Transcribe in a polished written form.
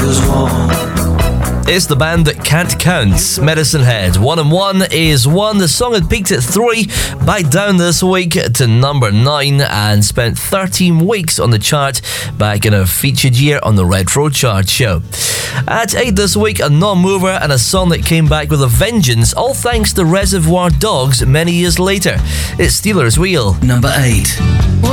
It's the band that can't count, Medicine Head. 1 and 1 is 1. The song had peaked at 3, back down this week to number 9, and spent 13 weeks on the chart back in our featured year on the Retro Chart Show. At 8 this week, a non-mover and a song that came back with a vengeance, all thanks to Reservoir Dogs many years later. It's Stealers Wheel. Number 8.